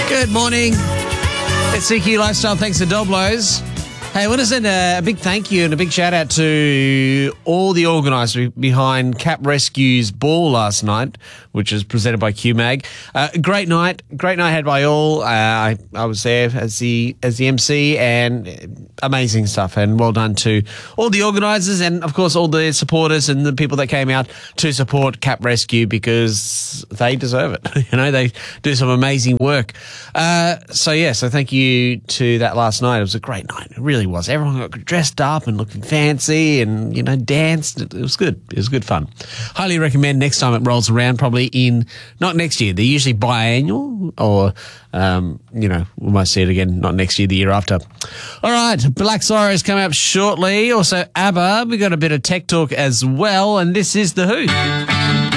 Good morning. It's CQ Lifestyle. Thanks to Doblos. Hey, I want to send a big thank you and a big shout out to all the organisers behind Cap Rescue's ball last night, which was presented by QMag. Great night had by all. I was there as the MC, and amazing stuff. And well done to all the organisers and, of course, all the supporters and the people that came out to support Cap Rescue, because they deserve it. They do some amazing work. So thank you to that last night. It was a great night. It really was. Everyone got dressed up and looking fancy and, danced. It was good. It was good fun. Highly recommend next time it rolls around, probably not next year. They're usually biannual, or, we might see it again, not next year, the year after. All right. Black Sorrows coming up shortly. Also, ABBA. We got a bit of tech talk as well. And this is The Who.